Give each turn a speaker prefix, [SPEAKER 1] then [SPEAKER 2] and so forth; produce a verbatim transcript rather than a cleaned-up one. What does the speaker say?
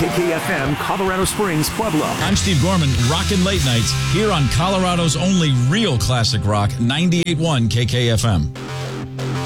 [SPEAKER 1] K K F M, Colorado Springs, Pueblo.
[SPEAKER 2] I'm Steve Gorman, rockin' late nights here on Colorado's only real classic rock, ninety-eight point one K K F M.